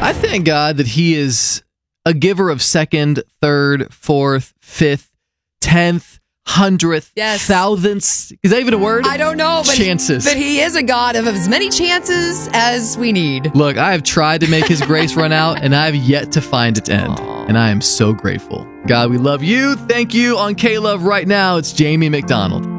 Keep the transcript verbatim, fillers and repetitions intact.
I thank God that he is a giver of second, third, fourth, fifth, tenth, hundredth, Yes. thousandths. Is that even a word? I don't know, but chances. But he is a God of as many chances as we need. Look, I have tried to make his grace run out, and I have yet to find its end. Aww. And I am so grateful. God, we love you. Thank you. On K-Love right now, it's Jamie McDonald.